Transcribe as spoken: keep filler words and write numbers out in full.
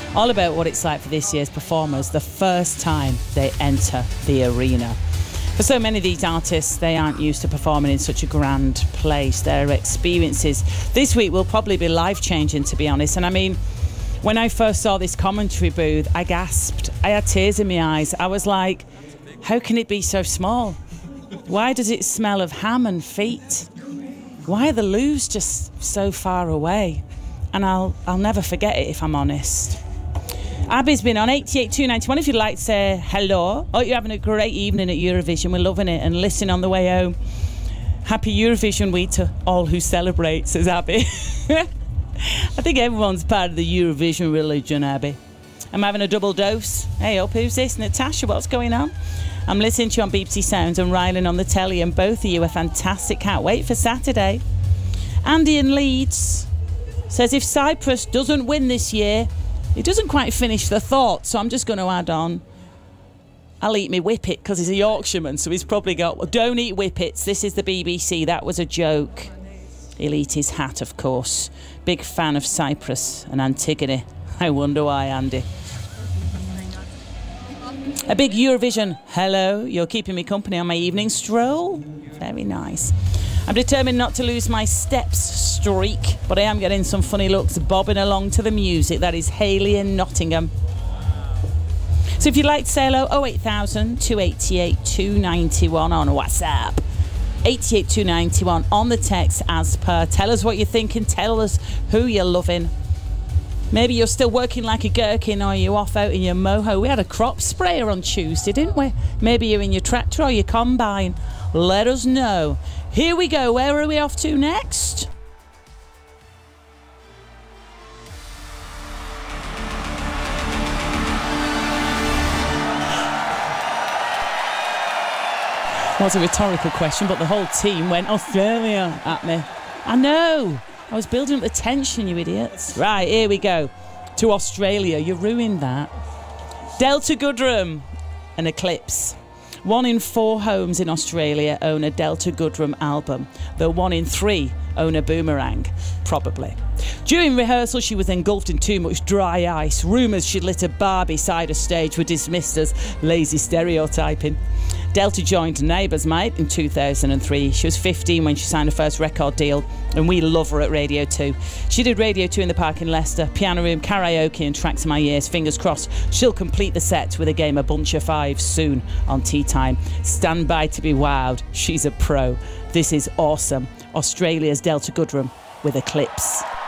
all about what it's like for this year's performers the first time they enter the arena. For so many of these artists, they aren't used to performing in such a grand place. Their experiences this week will probably be life-changing, to be honest. And I mean, when I first saw this commentary booth, I gasped. I had tears in my eyes. I was like, how can it be so small? Why does it smell of ham and feet? Why are the loos just so far away? And I'll I'll never forget it, if I'm honest. Abby's been on eighty-eight two ninety-one. If you'd like to say hello. Oh, you're having a great evening at Eurovision. We're loving it. And listening on the way home. Happy Eurovision week to all who celebrate, says Abby. I think everyone's part of the Eurovision religion, Abby. I'm having a double dose. Hey up, who's this? Natasha, what's going on? I'm listening to you on B B C Sounds and Rylan on the telly, and both of you are fantastic. Can't wait for Saturday. Andy in Leeds says if Cyprus doesn't win this year, he doesn't quite finish the thought, so I'm just going to add on, I'll eat me whippet, because he's a Yorkshireman, so he's probably got, well, don't eat whippets, this is the B B C, that was a joke. He'll eat his hat, of course. Big fan of Cyprus and Antigone. I wonder why, Andy. A big Eurovision hello. You're keeping me company on my evening stroll. Very nice. I'm determined not to lose my steps streak, but I am getting some funny looks bobbing along to the music. That is Hayley in Nottingham. So if you'd like to say hello, oh eight thousand, two eighty-eight, two ninety-one on WhatsApp. eighty-eight two ninety-one on the text as per. Tell us what you're thinking. Tell us who you're loving. Maybe you're still working like a gherkin, or you're off out in your moho. We had a crop sprayer on Tuesday, didn't we? Maybe you're in your tractor or your combine. Let us know. Here we go. Where are we off to next? Well, it's a rhetorical question, but the whole team went Australia at me. I know. I was building up the tension, you idiots. Right, here we go. To Australia. You ruined that. Delta Goodrem. An eclipse. One in four homes in Australia own a Delta Goodrem album, though one in three own a Boomerang. Probably. During rehearsal, she was engulfed in too much dry ice. Rumours she'd lit a Barbie side of stage were dismissed as lazy stereotyping. Delta joined Neighbours, mate, in two thousand three. She was fifteen when she signed her first record deal, and we love her at Radio two. She did Radio two in the Park in Leicester, Piano Room, karaoke and Tracks in My Ears. Fingers crossed she'll complete the set with a game of Bunch of Fives soon on Tea Time. Stand by to be wowed. She's a pro. This is awesome. Australia's Delta Goodrem with Eclipse.